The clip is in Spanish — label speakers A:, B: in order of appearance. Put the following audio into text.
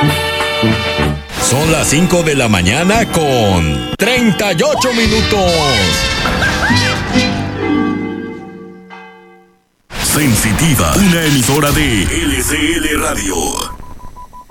A: Son las 5 de la mañana con 38 minutos. Sensitiva, una emisora de LCL Radio.